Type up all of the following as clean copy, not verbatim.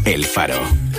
El Faro.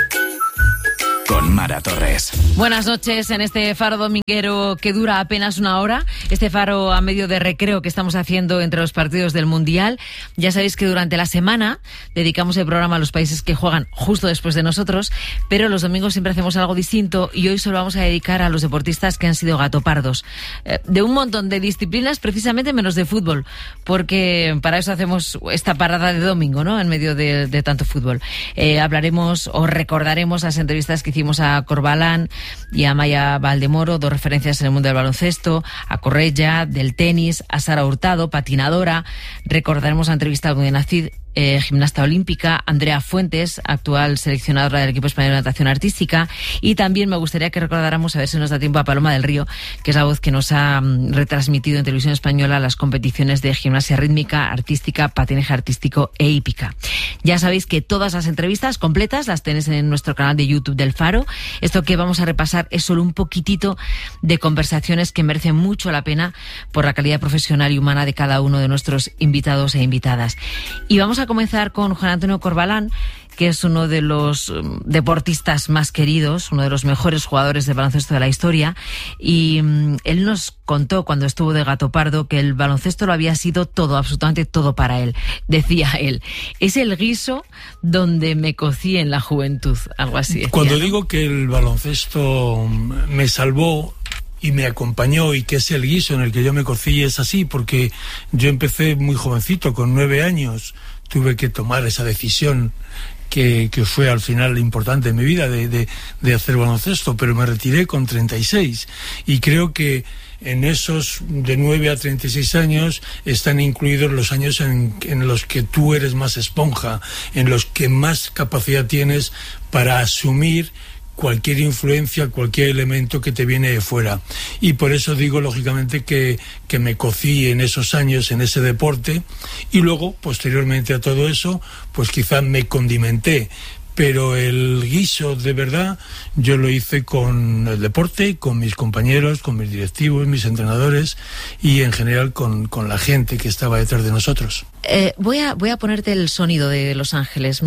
Con Mara Torres. Buenas noches en este faro dominguero que dura apenas una hora. Este faro a medio de recreo que estamos haciendo entre los partidos del Mundial. Ya sabéis que durante la semana dedicamos el programa a los países que juegan justo después de nosotros, pero los domingos siempre hacemos algo distinto y hoy solo vamos a dedicar a los deportistas que han sido gatopardos. De un montón de disciplinas, precisamente menos de fútbol, porque para eso hacemos esta parada de domingo, ¿no? En medio de tanto fútbol. Hablaremos o recordaremos las entrevistas que hicimos a Corbalán y a Maya Valdemoro, dos referencias en el mundo del baloncesto, a Correia, del tenis, a Sara Hurtado, patinadora. Recordaremos la entrevista a Abdel-Nacid, gimnasta olímpica, Andrea Fuentes, actual seleccionadora del equipo español de natación artística, y también me gustaría que recordáramos, a ver si nos da tiempo, a Paloma del Río, que es la voz que nos ha retransmitido en televisión española las competiciones de gimnasia rítmica, artística, patinaje artístico e hípica. Ya sabéis que todas las entrevistas completas las tenéis en nuestro canal de YouTube del Faro. Esto que vamos a repasar es solo un poquitito de conversaciones que merecen mucho la pena por la calidad profesional y humana de cada uno de nuestros invitados e invitadas. Y vamos a comenzar con Juan Antonio Corbalán, que es uno de los deportistas más queridos, uno de los mejores jugadores de baloncesto de la historia, y él nos contó cuando estuvo de gatopardo que el baloncesto lo había sido todo, absolutamente todo para él. Decía él, es el guiso donde me cocí en la juventud, algo así decía, Cuando ¿no? digo que el baloncesto me salvó y me acompañó y que es el guiso en el que yo me cocí, es así, porque yo empecé muy jovencito, con 9 años, tuve que tomar esa decisión que fue al final importante en mi vida de hacer baloncesto, pero me retiré con 36 y creo que en esos de 9 a 36 años están incluidos los años en los que tú eres más esponja, en los que más capacidad tienes para asumir cualquier influencia, cualquier elemento que te viene de fuera. Y por eso digo, lógicamente, que me cocí en esos años en ese deporte y luego, posteriormente a todo eso, pues quizá me condimenté. Pero el guiso de verdad yo lo hice con el deporte, con mis compañeros, con mis directivos, mis entrenadores y en general con la gente que estaba detrás de nosotros. Voy a ponerte el sonido de Los Ángeles,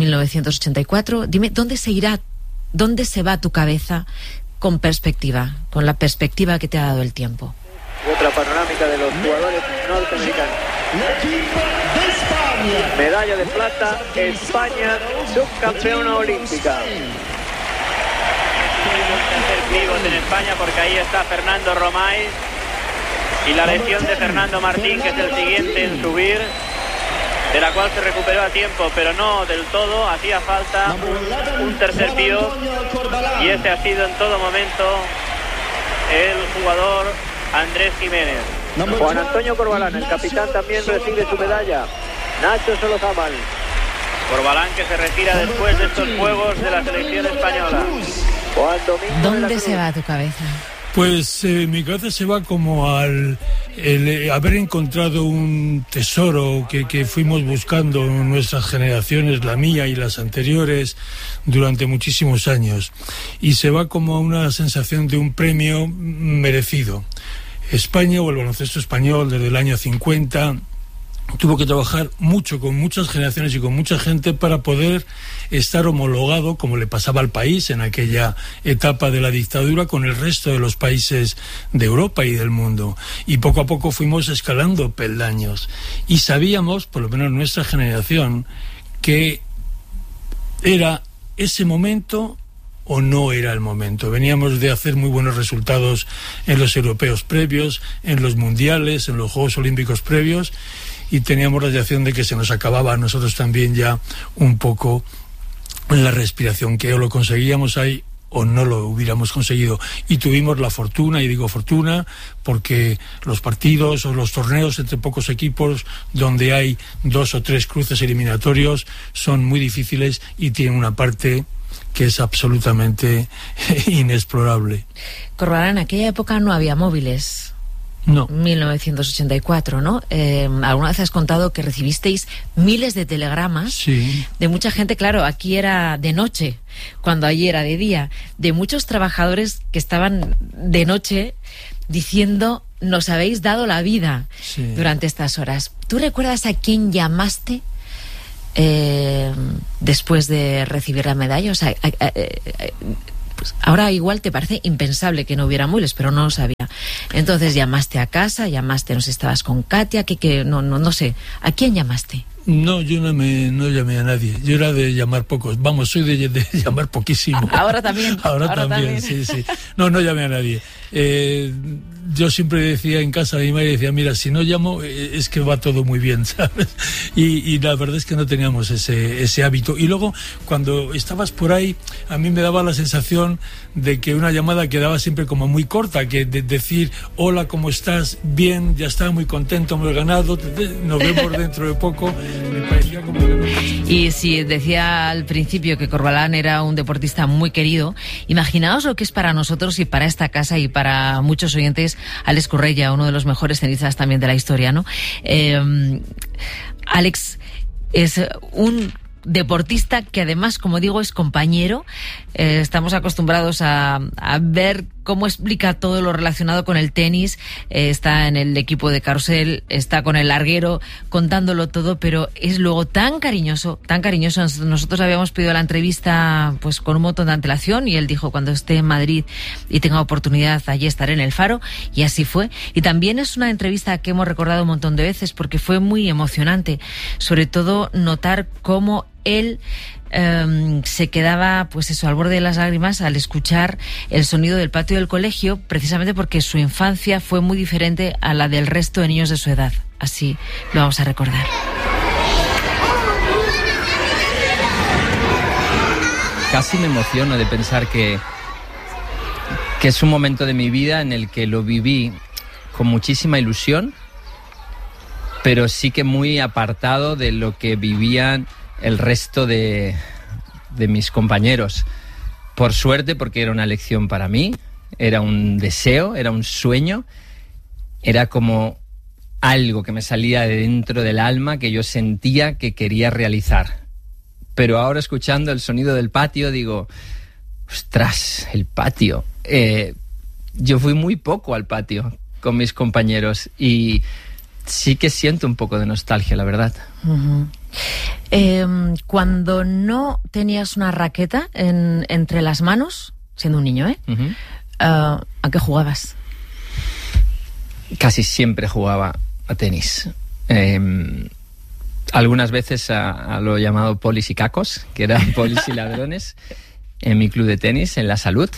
1984. Dime, ¿dónde se va tu cabeza con perspectiva, con la perspectiva que te ha dado el tiempo? Otra panorámica de los jugadores norteamericanos. Medalla de plata, España, subcampeona olímpica. Tercer pívot en España, porque ahí está Fernando Romay y la lesión de Fernando Martín, que es el siguiente en subir, de la cual se recuperó a tiempo, pero no del todo. Hacía falta un tercer pívot y ese ha sido en todo momento el jugador Andrés Jiménez. Juan Antonio Corbalán, el capitán, también recibe su medalla. Nacho Solozábal. Corbalán, que se retira después de estos juegos de la selección española. Juan Domingo ¿Dónde se va tu cabeza? Pues mi cabeza se va como al haber encontrado un tesoro que fuimos buscando en nuestras generaciones, la mía y las anteriores, durante muchísimos años. Y se va como a una sensación de un premio merecido. España, o el baloncesto español, desde el año 50... tuvo que trabajar mucho con muchas generaciones y con mucha gente para poder estar homologado, como le pasaba al país en aquella etapa de la dictadura, con el resto de los países de Europa y del mundo. Y poco a poco fuimos escalando peldaños. Y sabíamos, por lo menos nuestra generación, que era ese momento o no era el momento. Veníamos de hacer muy buenos resultados en los europeos previos, en los mundiales, en los Juegos Olímpicos previos, y teníamos la sensación de que se nos acababa a nosotros también ya un poco la respiración, que o lo conseguíamos ahí o no lo hubiéramos conseguido. Y tuvimos la fortuna, y digo fortuna, porque los partidos o los torneos entre pocos equipos, donde hay 2 o 3 cruces eliminatorios, son muy difíciles y tienen una parte que es absolutamente inexplorable. Corbalán, en aquella época no había móviles. No. 1984, ¿no? Alguna vez has contado que recibisteis miles de telegramas, sí, de mucha gente, claro, aquí era de noche, cuando allí era de día, de muchos trabajadores que estaban de noche diciendo: nos habéis dado la vida, sí, durante estas horas. ¿Tú recuerdas a quién llamaste después de recibir la medalla? O sea, pues ahora igual te parece impensable que no hubiera muebles, pero no lo sabía. Entonces llamaste a casa, no sé, estabas con Katia, no sé. ¿A quién llamaste? No, yo no llamé a nadie. Yo era de llamar pocos. Vamos, soy de llamar poquísimo. Ahora también. Ahora también, sí. No llamé a nadie. Yo siempre decía en casa, mi madre decía, mira, si no llamo es que va todo muy bien, ¿sabes? Y la verdad es que no teníamos ese hábito. Y luego, cuando estabas por ahí, a mí me daba la sensación de que una llamada quedaba siempre como muy corta, que decir, hola, ¿cómo estás? Bien, ya está, muy contento, hemos ganado, nos vemos dentro de poco. Me parecía como que... Y si decía al principio que Corbalán era un deportista muy querido, imaginaos lo que es para nosotros y para esta casa y para muchos oyentes Alex Correia, uno de los mejores tenistas también de la historia, ¿no? Alex es un deportista que además, como digo, es compañero. Estamos acostumbrados a ver cómo explica todo lo relacionado con el tenis. Está en el equipo de Carrusel, está con el larguero, contándolo todo, pero es luego tan cariñoso. Nosotros habíamos pedido la entrevista pues con un montón de antelación y él dijo, cuando esté en Madrid y tenga oportunidad, allí estaré en el Faro, y así fue. Y también es una entrevista que hemos recordado un montón de veces porque fue muy emocionante, sobre todo notar cómo él se quedaba, pues eso, al borde de las lágrimas al escuchar el sonido del patio del colegio, precisamente porque su infancia fue muy diferente a la del resto de niños de su edad. Así lo vamos a recordar. Casi me emociono de pensar que es un momento de mi vida en el que lo viví con muchísima ilusión, pero sí que muy apartado de lo que vivían el resto de mis compañeros. Por suerte, porque era una lección para mí, era un deseo, era un sueño, era como algo que me salía de dentro del alma que yo sentía que quería realizar. Pero ahora, escuchando el sonido del patio, digo, ostras, el patio. Yo fui muy poco al patio con mis compañeros y sí que siento un poco de nostalgia, la verdad. Uh-huh. Cuando no tenías una raqueta entre las manos, siendo un niño, Uh-huh. ¿A qué jugabas? Casi siempre jugaba a tenis. Algunas veces a lo llamado polis y cacos, que eran polis y ladrones, en mi club de tenis, en La Salud.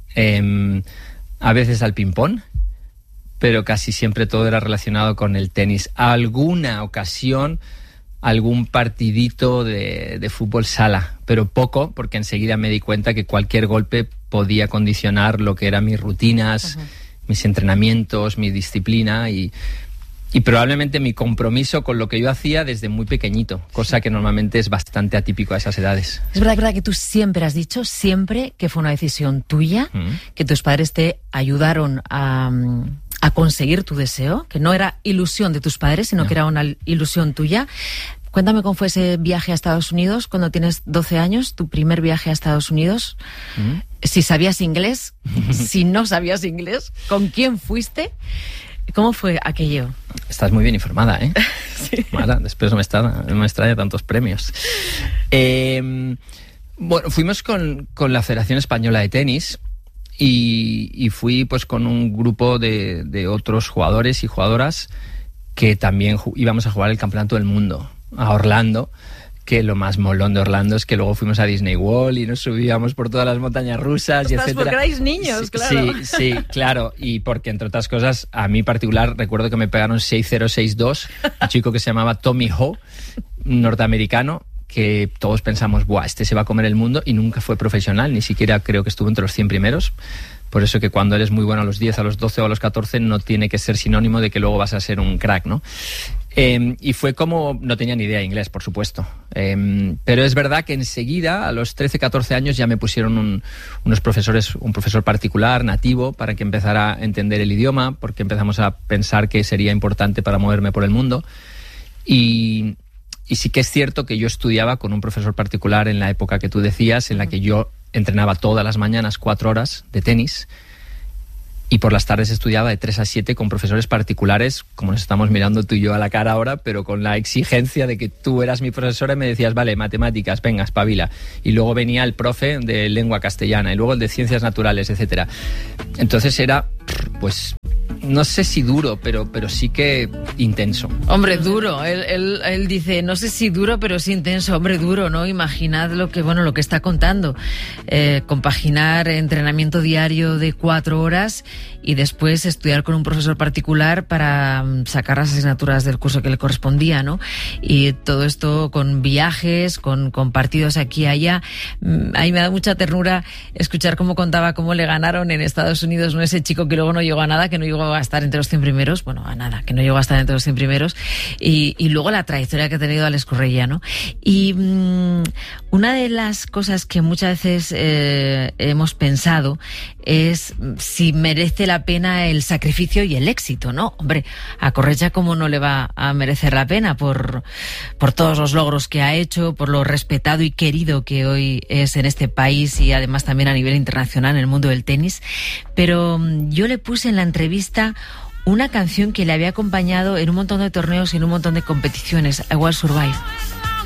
A veces al ping-pong, pero casi siempre todo era relacionado con el tenis. A alguna ocasión, algún partidito de fútbol sala, pero poco, porque enseguida me di cuenta que cualquier golpe podía condicionar lo que eran mis rutinas, uh-huh, mis entrenamientos, mi disciplina y probablemente mi compromiso con lo que yo hacía desde muy pequeñito, cosa que normalmente es bastante atípico a esas edades. Es verdad que tú siempre has dicho, siempre, que fue una decisión tuya, que tus padres te ayudaron a conseguir tu deseo, que no era ilusión de tus padres, sino que era una ilusión tuya. Cuéntame cómo fue ese viaje a Estados Unidos cuando tienes 12 años, tu primer viaje a Estados Unidos. Si sabías inglés, si no sabías inglés, ¿con quién fuiste? ¿Cómo fue aquello? Estás muy bien informada, ¿eh? Sí. Mara, después no me extraña tantos premios. Bueno, fuimos con la Federación Española de Tenis y fui pues con un grupo de otros jugadores y jugadoras que también íbamos a jugar el Campeonato del Mundo a Orlando, que lo más molón de Orlando es que luego fuimos a Disney World y nos subíamos por todas las montañas rusas, y etcétera. Porque erais niños, claro. Sí, claro, y porque, entre otras cosas, a mí particular, recuerdo que me pegaron 6-0, 6-2, un chico que se llamaba Tommy Ho, norteamericano, que todos pensamos, ¡buah, este se va a comer el mundo!, y nunca fue profesional, ni siquiera creo que estuvo entre los 100 primeros. Por eso que cuando eres muy bueno a los 10, a los 12 o a los 14 no tiene que ser sinónimo de que luego vas a ser un crack, ¿no? Y fue como... No tenía ni idea de inglés, por supuesto. Pero es verdad que enseguida, a los 13, 14 años, ya me pusieron unos profesores, un profesor particular, nativo, para que empezara a entender el idioma, porque empezamos a pensar que sería importante para moverme por el mundo. Y sí que es cierto que yo estudiaba con un profesor particular en la época que tú decías, en la que yo entrenaba todas las mañanas 4 horas de tenis Y por las tardes estudiaba de 3 a 7 con profesores particulares, como nos estamos mirando tú y yo a la cara ahora, pero con la exigencia de que tú eras mi profesora y me decías, vale, matemáticas, venga, espabila. Y luego venía el profe de lengua castellana y luego el de ciencias naturales, etcétera. Entonces era, pues, no sé si duro, pero sí que intenso. Hombre, duro. Él dice, no sé si duro, pero sí intenso. Hombre, duro, ¿no? Imaginad lo que está contando. Compaginar entrenamiento diario de 4 horas y después estudiar con un profesor particular para sacar las asignaturas del curso que le correspondía, ¿no? Y todo esto con viajes, con partidos aquí y allá. A mí me da mucha ternura escuchar cómo contaba cómo le ganaron en Estados Unidos, ¿no? Ese chico que luego no llegó a nada, que no llegó a estar entre los 100 primeros, bueno, a nada, que no llegó a estar entre los 100 primeros, y luego la trayectoria que ha tenido Alex Correia, ¿no? Y una de las cosas que muchas veces hemos pensado es si merece la pena el sacrificio y el éxito, ¿no? Hombre, a Correia cómo no le va a merecer la pena por todos los logros que ha hecho, por lo respetado y querido que hoy es en este país y además también a nivel internacional en el mundo del tenis. Pero yo le puse en la entrevista una canción que le había acompañado en un montón de torneos y en un montón de competiciones, I Will Survive.